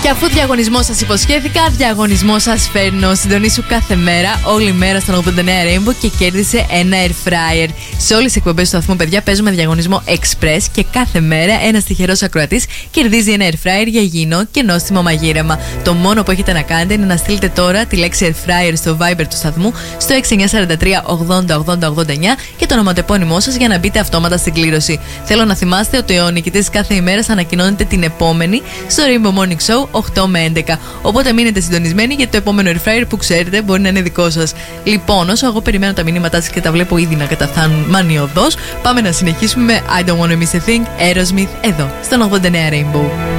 Και αφού διαγωνισμό σας υποσχέθηκα, διαγωνισμό σας φέρνω. Συντονίσου κάθε μέρα, όλη μέρα στον 89 Rainbow και κέρδισε ένα air fryer. Σε όλες τις εκπομπές του σταθμού, παιδιά, παίζουμε διαγωνισμό Express και κάθε μέρα ένας τυχερός ακροατής κερδίζει ένα air fryer για υγιεινό και νόστιμο μαγείρεμα. Το μόνο που έχετε να κάνετε είναι να στείλετε τώρα τη λέξη air fryer στο Viber του σταθμού στο 6943 80 80 89 και το ονοματεπώνυμό σας για να μπείτε αυτόματα στην κλήρωση. Θέλω να θυμάστε ότι ο νικητής κάθε ημέρα ανακοινώνεται την επόμενη στο Rainbow Morning Show 8 με 11. Οπότε μείνετε συντονισμένοι γιατί το επόμενο air fryer που ξέρετε μπορεί να είναι δικό σας. Λοιπόν, όσο εγώ περιμένω τα μηνύματά σας και τα βλέπω ήδη να καταφθάνουν μανιωδώς, πάμε να συνεχίσουμε με I Don't Wanna Miss a Thing, Aerosmith, εδώ, στον 89 Rainbow.